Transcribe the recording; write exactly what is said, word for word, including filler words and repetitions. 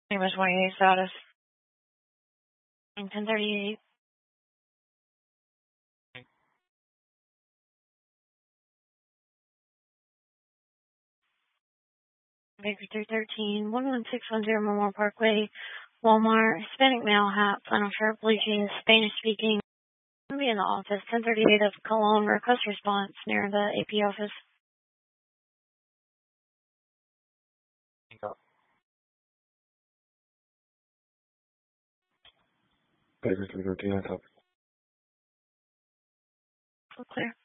Name is twenty-eight status. ten thirty-eight. Baker three thirteen, one one six one zero Memorial Parkway, Walmart, Hispanic male, hat, flannel shirt, blue jeans, Spanish speaking. I'm be in the office, ten thirty-eight of Cologne, request response near the A P office. Baker three thirteen, I copy. So clear.